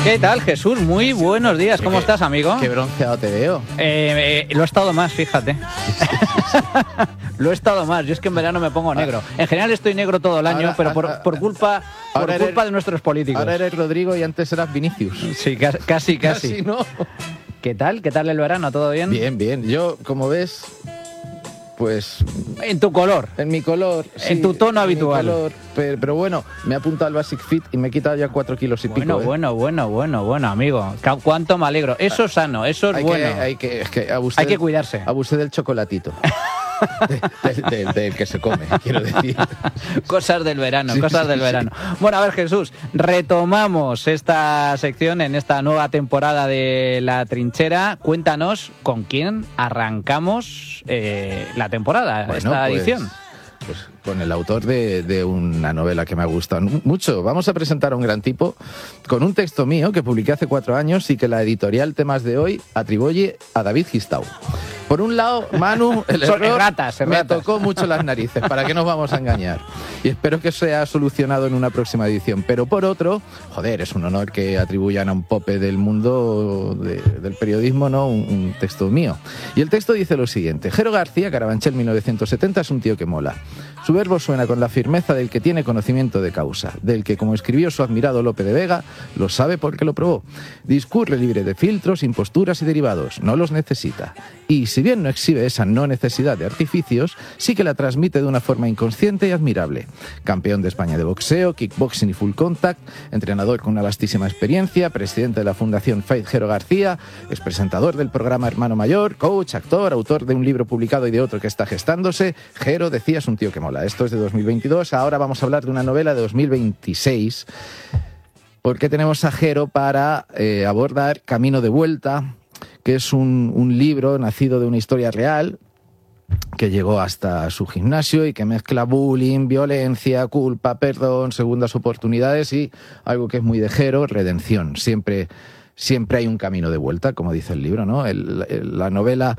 ¿Qué tal, Jesús? Muy buenos días. ¿Cómo estás, amigo? Qué bronceado te veo. Lo he estado más, fíjate. Lo he estado más. Yo es que en verano me pongo negro. En general estoy negro todo el año, pero por culpa de nuestros políticos. Ahora eres Rodrigo y antes eras Vinicius. Sí, casi. Casi, ¿no? ¿Qué tal? ¿Qué tal el verano? ¿Todo bien? Bien. Yo, como ves, pues... En tu color. En mi color. En tu tono habitual. Mi color, pero bueno, me he apuntado al Basic Fit y me he quitado ya 4 kilos y pico. Bueno, amigo. Cuánto me alegro. Eso es sano, eso es bueno. Hay que cuidarse. Abusé del chocolatito. del que se come, quiero decir. Cosas del verano, sí. verano. Bueno, a ver, Jesús, retomamos esta sección en esta nueva temporada de La Trinchera. Cuéntanos con quién arrancamos la temporada, esta edición. Pues con el autor de una novela que me ha gustado mucho. Vamos a presentar a un gran tipo con un texto mío que publiqué hace 4 años y que la editorial Temas de Hoy atribuye a David Gistau. Por un lado, Manu, el error me tocó mucho las narices, ¿para qué nos vamos a engañar? Y espero que sea solucionado en una próxima edición. Pero por otro, es un honor que atribuyan a un pope del mundo del periodismo, ¿no? Un texto mío. Y el texto dice lo siguiente: Jero García, Carabanchel 1970, es un tío que mola. Su verbo suena con la firmeza del que tiene conocimiento de causa, del que, como escribió su admirado Lope de Vega, lo sabe porque lo probó. Discurre libre de filtros, imposturas y derivados, no los necesita. Y si bien no exhibe esa no necesidad de artificios, sí que la transmite de una forma inconsciente y admirable. Campeón de España de boxeo, kickboxing y full contact, entrenador con una vastísima experiencia, presidente de la Fundación Faith Jero García, expresentador del programa Hermano Mayor, coach, actor, autor de un libro publicado y de otro que está gestándose. Jero, decía, es un tío que mola. Esto es de 2022, ahora vamos a hablar de una novela de 2026, porque tenemos a Jero para abordar Camino de Vuelta, que es un libro nacido de una historia real que llegó hasta su gimnasio y que mezcla bullying, violencia, culpa, perdón, segundas oportunidades y algo que es muy de Jero, redención. Siempre hay un camino de vuelta, como dice el libro, ¿no? La novela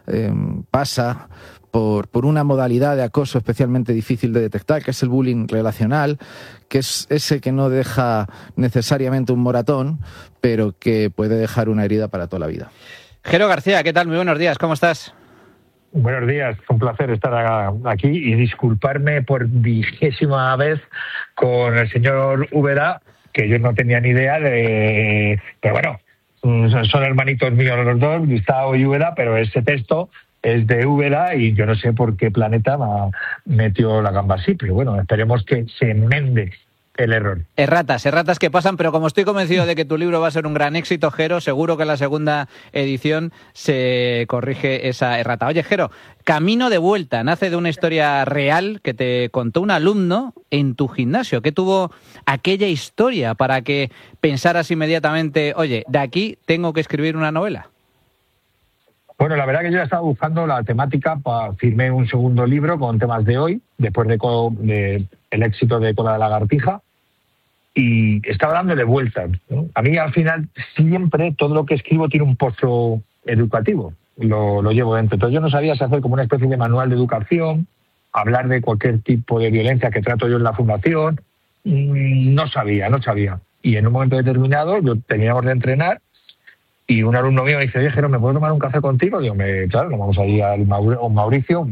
pasa por una modalidad de acoso especialmente difícil de detectar, que es el bullying relacional, que es ese que no deja necesariamente un moratón, pero que puede dejar una herida para toda la vida. Jero García, ¿qué tal? Muy buenos días, ¿cómo estás? Buenos días, un placer estar aquí y disculparme por 20ª vez con el señor Úbeda, que yo no tenía ni idea de... Pero bueno, son hermanitos míos los dos, Gustavo y Úbeda, pero ese texto es de Úbeda y yo no sé por qué planeta me metió la gamba así, pero bueno, esperemos que se enmende el error. Erratas que pasan, pero como estoy convencido de que tu libro va a ser un gran éxito, Jero, seguro que en la segunda edición se corrige esa errata. Oye, Jero, Camino de Vuelta nace de una historia real que te contó un alumno en tu gimnasio. ¿Qué tuvo aquella historia para que pensaras inmediatamente, oye, de aquí tengo que escribir una novela? Bueno, la verdad que yo ya estaba buscando la temática, firmé un segundo libro con Temas de Hoy, después de el éxito de Cola de Lagartija, y estaba dándole vueltas, ¿no? A mí al final siempre todo lo que escribo tiene un pozo educativo, lo llevo dentro. Entonces yo no sabía si hacer como una especie de manual de educación, hablar de cualquier tipo de violencia que trato yo en la fundación, no sabía. Y en un momento determinado, terminamos de entrenar, y un alumno mío me dice: oye, Jero, ¿me puedo tomar un café contigo? Digo, claro, nos vamos a ir al Mauricio,